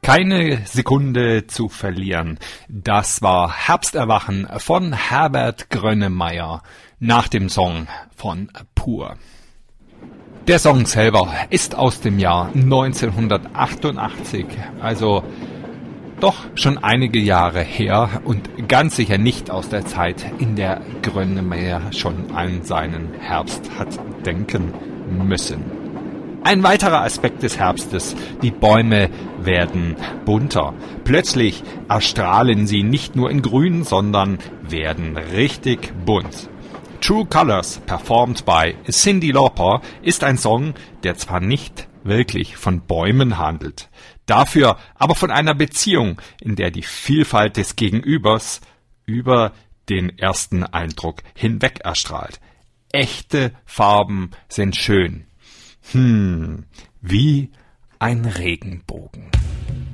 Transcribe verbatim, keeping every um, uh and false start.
Keine Sekunde zu verlieren. Das war Herbsterwachen von Herbert Grönemeyer nach dem Song von Pur. Der Song selber ist aus dem Jahr neunzehnhundertachtundachtzig, also doch schon einige Jahre her und ganz sicher nicht aus der Zeit, in der Grönemeyer schon an seinen Herbst hat denken müssen. Ein weiterer Aspekt des Herbstes: Die Bäume werden bunter. Plötzlich erstrahlen sie nicht nur in grün, sondern werden richtig bunt. True Colors, performed by Cyndi Lauper, ist ein Song, der zwar nicht wirklich von Bäumen handelt, dafür aber von einer Beziehung, in der die Vielfalt des Gegenübers über den ersten Eindruck hinweg erstrahlt. Echte Farben sind schön. Hm, wie ein Regenbogen.